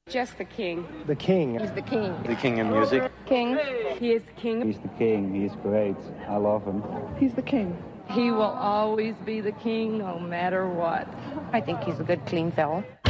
Just the king. The king. He's the king. The king in music. King. He is king. He's the king. He's great. I love him. He's the king. He will always be the king no matter what. I think he's a good, clean fellow.